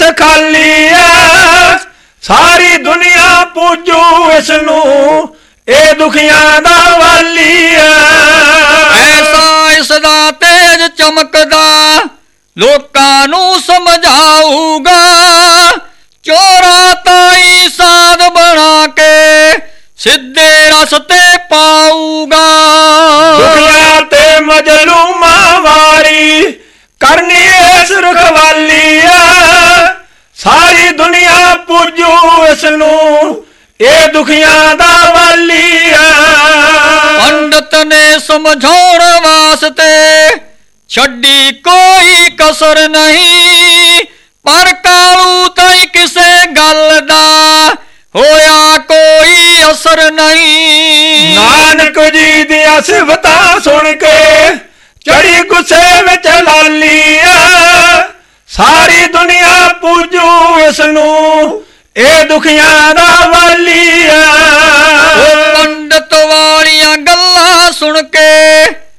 खाली है, सारी दुनिया पूजू इसनू, ए दुखियां दा वाली है। ऐसा इसदा तेज चमकदा लोकां नू समझाऊगा, चोरा ताई साध बना के सिद्धे रस्ते पाऊगा। दुनिया ते मजलूमा वारी करनी इस रखवाली है, सारी दुनिया पूजू इसनू, ए दुखियां दा वाली है। पंडित ने समझाउण वास्ते छड्डी कोई कसर नहीं, पर कालू ताई किसे गल दा होया कोई असर नहीं। नानक जी दिया सिफतां सुन के चढ़ी गुस्से विच लाली है, सारी दुनिया पूजू इसनू, ए दुखियां दा